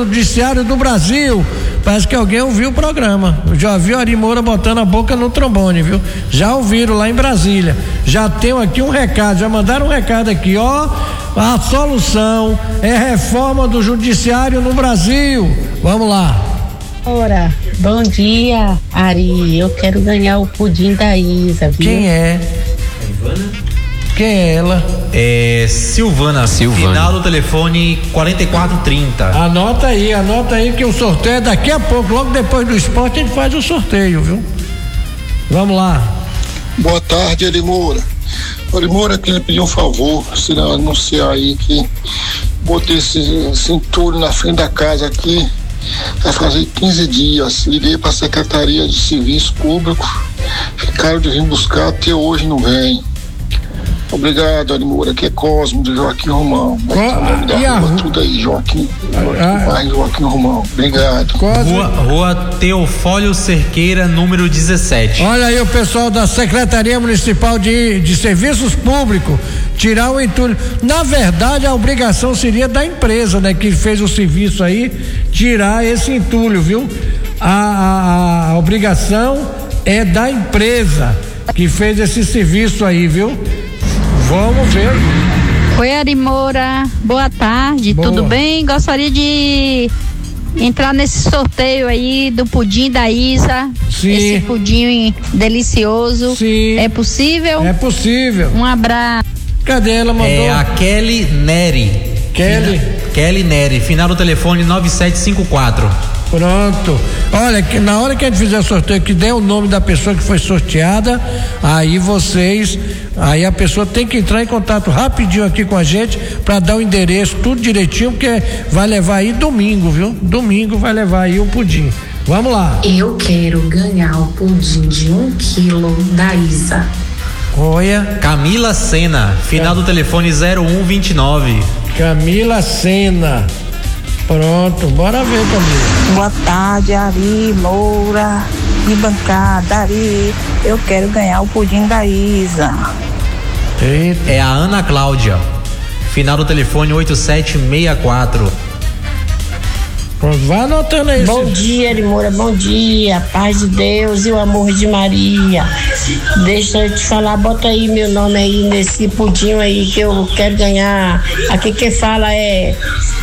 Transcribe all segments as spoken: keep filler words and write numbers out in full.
Judiciário do Brasil. Parece que alguém ouviu o programa. Eu já vi o Ari Moura botando a boca no trombone, viu? Já ouviram lá em Brasília. Já tenho aqui um recado, já mandaram um recado aqui, ó. A solução é reforma do Judiciário no Brasil. Vamos lá. Ora, bom dia, Ari. Eu quero ganhar o pudim da Isa, viu? Quem é? Quem é ela? É Silvana, Silvana. Final do telefone quarenta e quatro trinta. Anota aí, anota aí que o sorteio é daqui a pouco, logo depois do esporte a gente faz o sorteio, viu? Vamos lá. Boa tarde, Ari Moura. Ari Moura, queria pedir um favor, se não anunciar aí que botei esse, esse entulho na frente da casa aqui, vai fazer quinze dias. Liguei para a Secretaria de Serviço Público, ficaram de vir buscar, até hoje não vem. Obrigado, Ari Moura, aqui é Cosmo de Joaquim Romão. Vai ter o nome da rua, rua, tudo aí, Joaquim. Joaquim, Joaquim Romão. Obrigado. Rua, rua Teofólio Cerqueira, número dezessete. Olha aí o pessoal da Secretaria Municipal de, de Serviços Públicos tirar o entulho. Na verdade, a obrigação seria da empresa, né, que fez o serviço aí, tirar esse entulho, viu? A, a, a obrigação é da empresa que fez esse serviço aí, viu? Vamos ver. Oi, Ari Moura, boa tarde, boa. Tudo bem? Gostaria de entrar nesse sorteio aí do pudim da Isa. Sim. Esse pudim delicioso. Sim. É possível? É possível. Um abraço. Cadê ela? Mandou? É a Kelly Neri. Kelly? Fina, Kelly Neri, final do telefone nove sete cinco quatro. Pronto. Olha, que na hora que a gente fizer o sorteio, que der o nome da pessoa que foi sorteada, aí vocês, aí a pessoa tem que entrar em contato rapidinho aqui com a gente para dar o endereço, tudo direitinho, porque vai levar aí domingo, viu? Domingo vai levar aí o pudim. Vamos lá. Eu quero ganhar o pudim de um quilo da Isa. Olha. Camila Sena, final do telefone zero um vinte e nove. Camila Sena. Pronto, bora ver, Camila. Boa tarde, Ari Moura, de bancada, Ari. Eu quero ganhar o pudim da Isa. Eita. É a Ana Cláudia, final do telefone oito sete seis quatro. Pronto, vai anotando aí. Bom dia, Ari Moura, bom dia, paz de Deus e o amor de Maria. Deixa eu te falar, bota aí meu nome aí nesse pudim aí que eu quero ganhar. Aqui quem fala é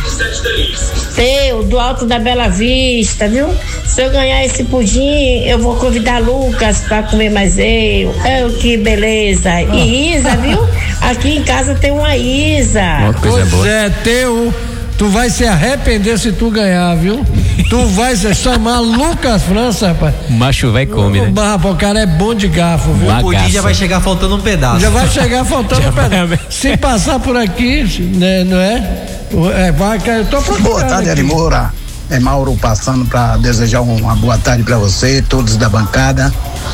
Teu, do Alto da Bela Vista, viu? Se eu ganhar esse pudim, eu vou convidar Lucas pra comer mais eu. Oh, que beleza. E Isa, viu? Aqui em casa tem uma Isa. Uma coisa pois boa. É, Teu, tu vai se arrepender se tu ganhar, viu? Tu vai se chamar Lucas França, rapaz. Macho vai comer, né? O cara é bom de garfo, viu? O pudim já vai chegar faltando um pedaço. Já vai chegar faltando um pedaço. Se passar por aqui, né, não é? É, vai, eu tô procurando. Boa tarde, Ari Moura. É Mauro passando para desejar uma boa tarde para você, todos da bancada,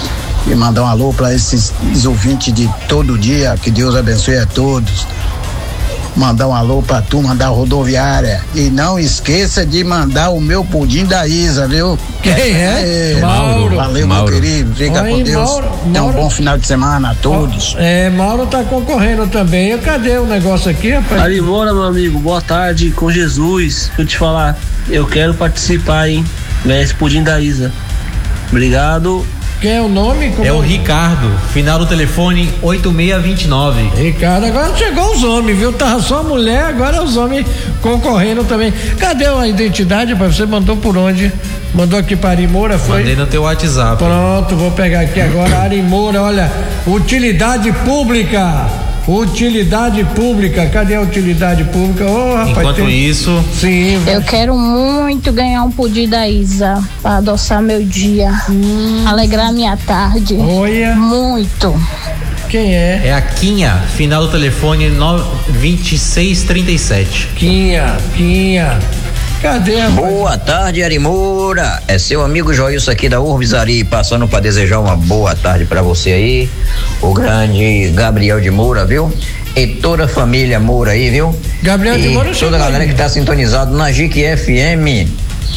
e mandar um alô para esses ouvintes de todo dia. Que Deus abençoe a todos. Mandar um alô pra turma da rodoviária. E não esqueça de mandar o meu pudim da Isa, viu? Quem é? é Mauro. Valeu, Mauro. Meu querido. Fica Oi, com Deus. Mauro, Tenha um bom final de semana a todos. É, Mauro tá concorrendo também. Cadê o negócio aqui, rapaz? Ari Moura, meu amigo, boa tarde, com Jesus. Deixa eu te falar, eu quero participar, hein? Ganhar esse pudim da Isa. Obrigado. Quem é o nome? Como é o Ricardo, final do telefone oito seis dois nove. Ricardo, agora chegou os homens, viu? Tava só a mulher, agora os homens concorrendo também. Cadê a identidade, pai? Você mandou por onde? Mandou aqui para Ari Moura, foi? Mandei no teu WhatsApp. Pronto, vou pegar aqui agora. Ari Moura, olha, utilidade pública. Utilidade pública, cadê a utilidade pública? Oh, rapaz, enquanto tem... isso, sim. Eu quero muito ganhar um pudim da Isa para adoçar meu dia, hum. alegrar minha tarde. Olha. Muito. Quem é? É a Quinha, final do telefone vinte e seis trinta e sete. Quinha, Quinha. Cadê a Boa tarde, Ari Moura. É seu amigo Joilson aqui da Urbis Ari, passando para desejar uma boa tarde para você aí, o grande Gabriel de Moura, viu? E toda a família Moura aí, viu? Gabriel e de Moura. Toda a galera aí que tá sintonizado na J I C F M.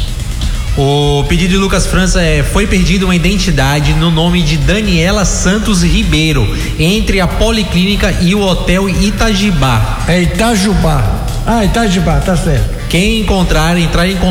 O pedido de Lucas França é: foi perdida uma identidade no nome de Daniela Santos Ribeiro entre a Policlínica e o Hotel Itajibá. É Itajubá. Ah, Itajibá, tá certo. Quem encontrar, entrar em contato